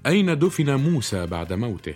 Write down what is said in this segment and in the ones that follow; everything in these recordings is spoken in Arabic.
أين دفن موسى بعد موته؟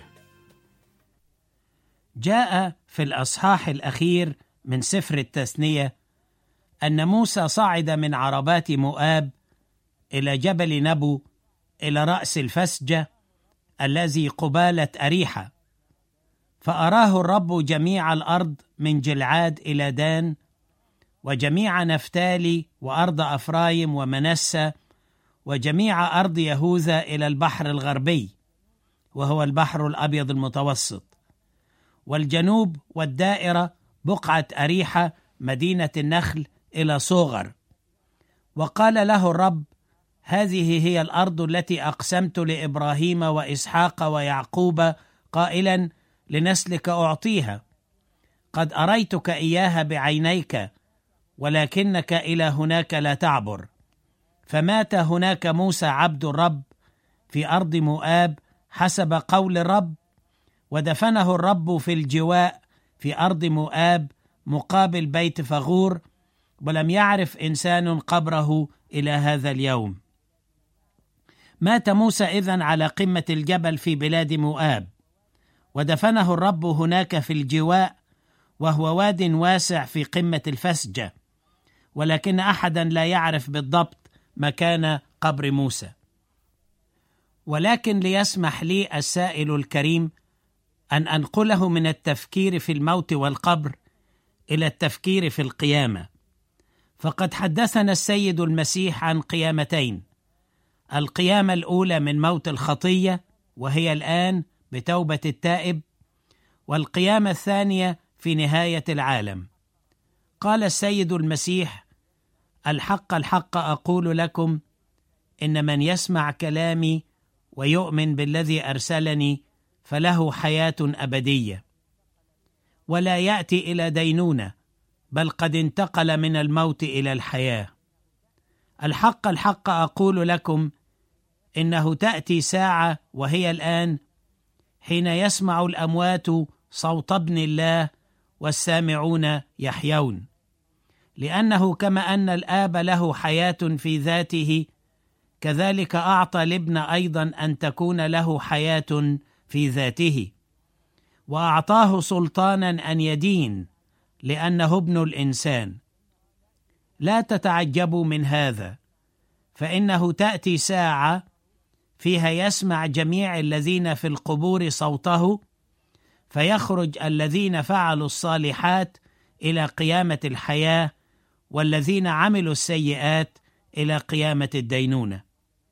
جاء في الأصحاح الأخير من سفر التثنية أن موسى صعد من عربات مؤاب إلى جبل نبو إلى رأس الفسجة الذي قبالة أريحة، فأراه الرب جميع الأرض من جلعاد إلى دان، وجميع نفتالي وأرض أفرايم ومنسى، وجميع أرض يهوذا إلى البحر الغربي وهو البحر الأبيض المتوسط، والجنوب والدائرة بقعة أريحة مدينة النخل إلى صوغر. وقال له الرب: هذه هي الأرض التي أقسمت لإبراهيم وإسحاق ويعقوب قائلا لنسلك أعطيها، قد أريتك إياها بعينيك، ولكنك إلى هناك لا تعبر. فمات هناك موسى عبد الرب في أرض مؤاب حسب قول الرب، ودفنه الرب في الجواء في أرض مؤاب مقابل بيت فغور، ولم يعرف إنسان قبره إلى هذا اليوم. مات موسى إذن على قمة الجبل في بلاد مؤاب، ودفنه الرب هناك في الجواء، وهو واد واسع في قمة الفسجة، ولكن أحدا لا يعرف بالضبط مكان قبر موسى. ولكن ليسمح لي السائل الكريم أن أنقله من التفكير في الموت والقبر إلى التفكير في القيامة، فقد حدثنا السيد المسيح عن قيامتين: القيامة الأولى من موت الخطية وهي الآن بتوبة التائب، والقيامة الثانية في نهاية العالم. قال السيد المسيح: الحق الحق أقول لكم، إن من يسمع كلامي ويؤمن بالذي أرسلني فله حياة أبدية، ولا يأتي إلى دينونة، بل قد انتقل من الموت إلى الحياة. الحق الحق أقول لكم، إنه تأتي ساعة وهي الآن حين يسمع الأموات صوت ابن الله والسامعون يحيون، لأنه كما أن الآب له حياة في ذاته، كذلك أعطى الابن أيضا أن تكون له حياة في ذاته، وأعطاه سلطانا أن يدين، لأنه ابن الإنسان. لا تتعجبوا من هذا، فإنه تأتي ساعة فيها يسمع جميع الذين في القبور صوته، فيخرج الذين فعلوا الصالحات إلى قيامة الحياة، والذين عملوا السيئات إلى قيامة الدينونة.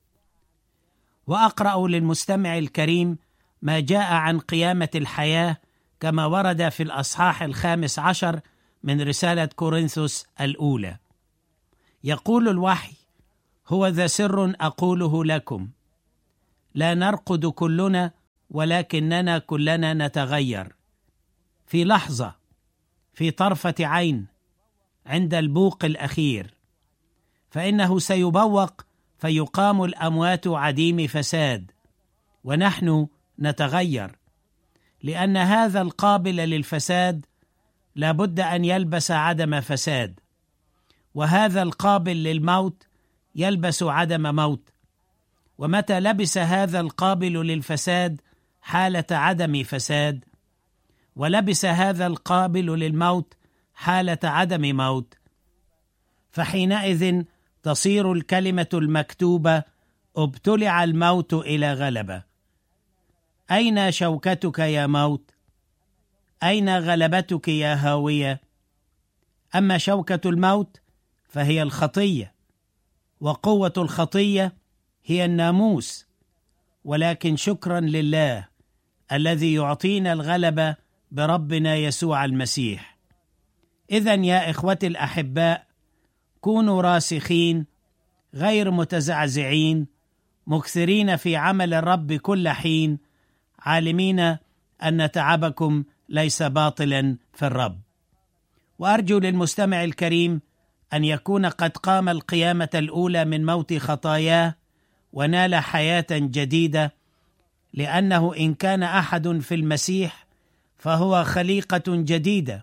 وأقرأ للمستمع الكريم ما جاء عن قيامة الحياة كما ورد في الأصحاح 15 من رسالة كورنثوس الأولى. يقول الوحي: هو ذا سر أقوله لكم، لا نرقد كلنا، ولكننا كلنا نتغير في لحظة، في طرفة عين، عند البوق الأخير، فإنه سيبوق فيقام الأموات عديم فساد، ونحن نتغير، لأن هذا القابل للفساد لابد أن يلبس عدم فساد، وهذا القابل للموت يلبس عدم موت. ومتى لبس هذا القابل للفساد حالة عدم فساد، ولبس هذا القابل للموت حالة عدم موت، فحينئذ تصير الكلمة المكتوبة: ابتلع الموت إلى غلبة. أين شوكتك يا موت؟ أين غلبتك يا هاوية؟ أما شوكة الموت فهي الخطية، وقوة الخطية هي الناموس، ولكن شكرا لله الذي يعطينا الغلبة بربنا يسوع المسيح. إذن يا إخوتي الأحباء، كونوا راسخين غير متزعزعين، مكثرين في عمل الرب كل حين، عالمين أن تعبكم ليس باطلا في الرب. وأرجو للمستمع الكريم أن يكون قد قام القيامة الأولى من موت خطاياه ونال حياة جديدة، لأنه إن كان أحد في المسيح فهو خليقة جديدة،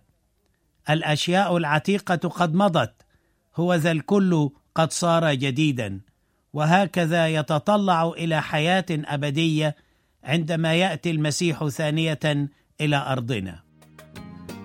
الأشياء العتيقة قد مضت، هو ذا الكل قد صار جديدا. وهكذا يتطلع إلى حياة أبدية عندما يأتي المسيح ثانية إلى أرضنا.